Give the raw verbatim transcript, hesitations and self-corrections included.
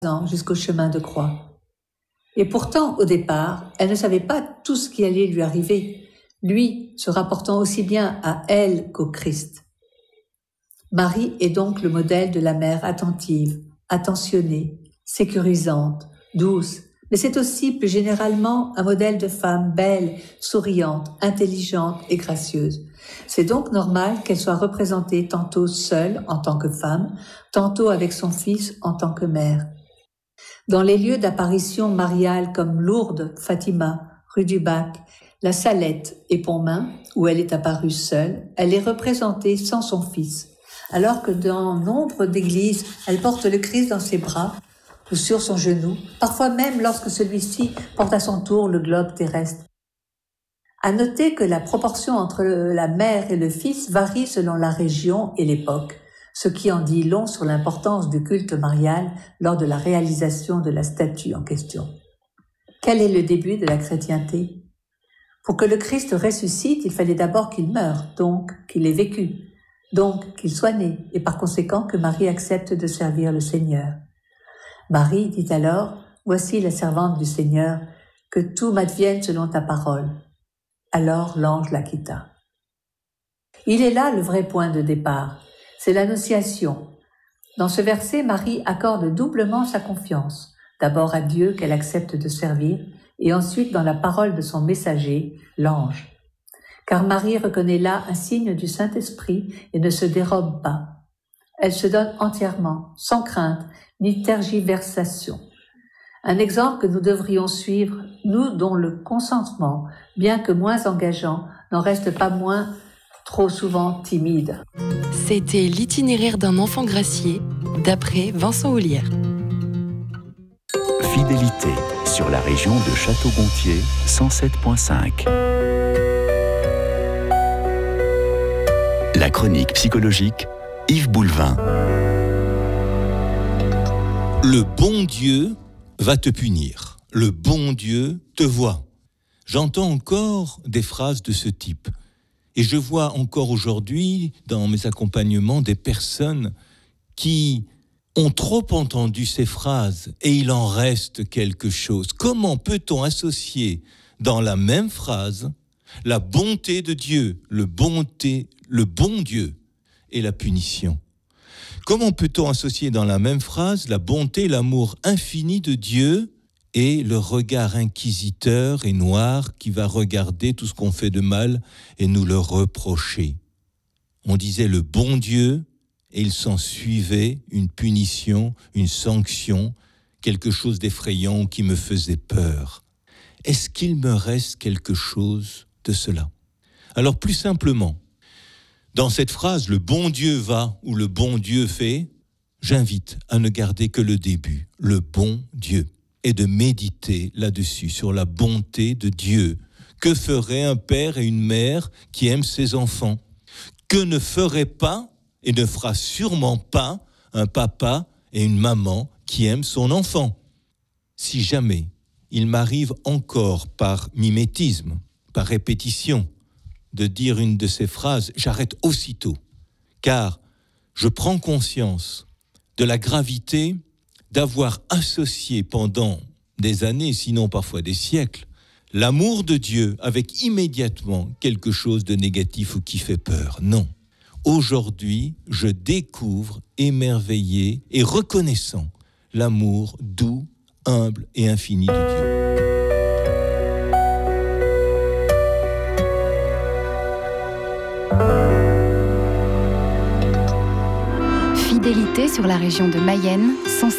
jusqu'au chemin de croix. Et pourtant, au départ, elle ne savait pas tout ce qui allait lui arriver, lui se rapportant aussi bien à elle qu'au Christ. Marie est donc le modèle de la mère attentive, attentionnée, sécurisante, douce, mais c'est aussi plus généralement un modèle de femme belle, souriante, intelligente et gracieuse. C'est donc normal qu'elle soit représentée tantôt seule en tant que femme, tantôt avec son fils en tant que mère. Dans les lieux d'apparition mariale comme Lourdes, Fatima, rue du Bac, la Salette et Pontmain, où elle est apparue seule, elle est représentée sans son fils, alors que dans nombre d'églises, elle porte le Christ dans ses bras ou sur son genou, parfois même lorsque celui-ci porte à son tour le globe terrestre. À noter que la proportion entre la mère et le fils varie selon la région et l'époque, ce qui en dit long sur l'importance du culte marial lors de la réalisation de la statue en question. Quel est le début de la chrétienté? Pour que le Christ ressuscite, il fallait d'abord qu'il meure, donc qu'il ait vécu, donc qu'il soit né, et par conséquent que Marie accepte de servir le Seigneur. Marie dit alors, « Voici la servante du Seigneur, que tout m'advienne selon ta parole. » Alors l'ange la quitta. Il est là le vrai point de départ, c'est l'annonciation. Dans ce verset, Marie accorde doublement sa confiance, d'abord à Dieu qu'elle accepte de servir, et ensuite dans la parole de son messager, l'ange. Car Marie reconnaît là un signe du Saint-Esprit et ne se dérobe pas. Elle se donne entièrement, sans crainte ni tergiversation. Un exemple que nous devrions suivre, nous dont le consentement, bien que moins engageant, n'en reste pas moins trop souvent timide. C'était l'itinéraire d'un enfant gracié, d'après Vincent Ollière. Fidélité sur la région de Château-Gontier, cent sept virgule cinq. La chronique psychologique, Yves Boulevin. Le bon Dieu va te punir. Le bon Dieu te voit. J'entends encore des phrases de ce type. Et je vois encore aujourd'hui, dans mes accompagnements, des personnes qui ont trop entendu ces phrases et il en reste quelque chose. Comment peut-on associer dans la même phrase la bonté de Dieu, le, bonté, le bon Dieu et la punition? Comment peut-on associer dans la même phrase la bonté, l'amour infini de Dieu et le regard inquisiteur et noir qui va regarder tout ce qu'on fait de mal et nous le reprocher? On disait le bon Dieu et il s'en suivait une punition, une sanction, quelque chose d'effrayant qui me faisait peur. Est-ce qu'il me reste quelque chose de cela? Alors plus simplement, dans cette phrase, le bon Dieu va ou le bon Dieu fait, j'invite à ne garder que le début, le bon Dieu, et de méditer là-dessus, sur la bonté de Dieu. Que ferait un père et une mère qui aiment ses enfants? Que ne ferait pas et ne fera sûrement pas un papa et une maman qui aiment son enfant? Si jamais il m'arrive encore par mimétisme, par répétition, de dire une de ces phrases, j'arrête aussitôt, car je prends conscience de la gravité d'avoir associé pendant des années, sinon parfois des siècles, l'amour de Dieu avec immédiatement quelque chose de négatif ou qui fait peur. Non. Aujourd'hui, je découvre, émerveillé et reconnaissant l'amour doux, humble et infini de Dieu. Fidélité sur la région de Mayenne, cent